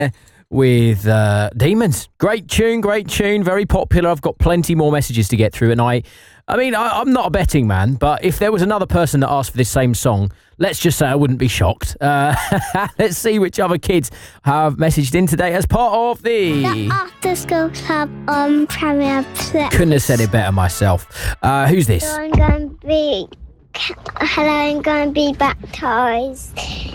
with Demons. Great tune, very popular. I've got plenty more messages to get through, and I'm not a betting man, but if there was another person that asked for this same song, let's just say I wouldn't be shocked. Let's see which other kids have messaged in today as part of the After School Club on Premier Plus. Couldn't have said it better myself. Who's this? So I'm going to be baptised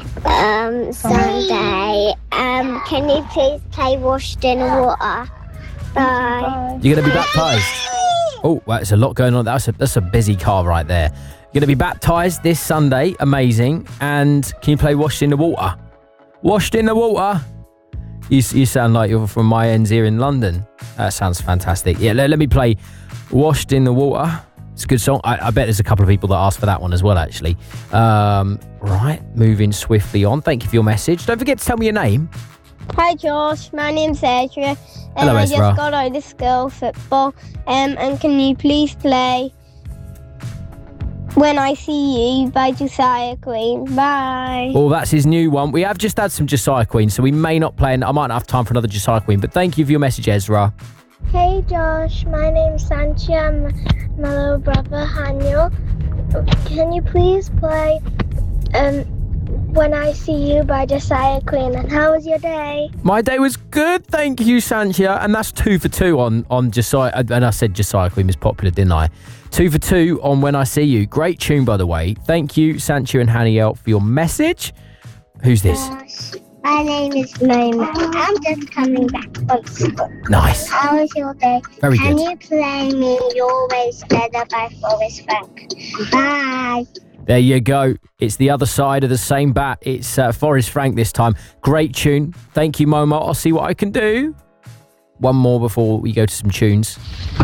Sunday. Can you please play Washed in Water? Bye. You're going to be baptised? Oh, well, there's a lot going on. That's a busy car right there. You're going to be baptised this Sunday. Amazing. And can you play Washed in the Water? Washed in the Water? You sound like you're from my ends here in London. That sounds fantastic. Yeah, let me play Washed in the Water. It's a good song. I bet there's a couple of people that asked for that one as well, actually. Right, moving swiftly on. Thank you for your message. Don't forget to tell me your name. Hi Josh, my name's Ezra. Hello, I Ezra. just got out of school football. And can you please play When I See You by Josiah Queen? Bye. Oh, that's his new one. We have just had some Josiah Queen, so we may not play, and I might not have time for another Josiah Queen, but thank you for your message, Ezra. Hey Josh, my name's Sanchia. I'm my little brother Haniel. Can you please play When I See You by Josiah Queen? And how was your day? My day was good, thank you, Sanchia. And that's 2 for 2 on Josiah. And I said Josiah Queen was popular, didn't I? 2 for 2 on When I See You. Great tune, by the way. Thank you, Sanchia and Haniel, for your message. Who's this? My name is Moma. I'm just coming back from school. Nice. How was your day? Very good. Can you play me You're Always Better by Forrest Frank? Bye. There you go. It's the other side of the same bat. It's Forrest Frank this time. Great tune. Thank you, Momo. I'll see what I can do. One more before we go to some tunes.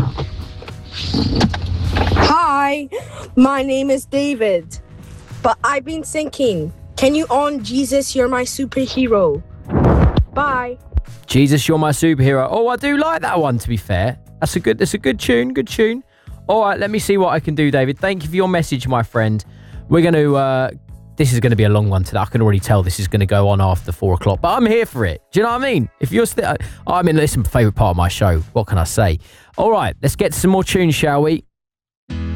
Hi, my name is David. But I've been thinking, can you on Jesus, You're My Superhero? Bye. Jesus, You're My Superhero. Oh, I do like that one, to be fair. That's a good tune. All right, let me see what I can do, David. Thank you for your message, my friend. We're going to... this is going to be a long one today. I can already tell this is going to go on after 4 o'clock, but I'm here for it. Do you know what I mean? If you're still... this is my favourite part of my show. What can I say? All right, let's get to some more tunes, shall we?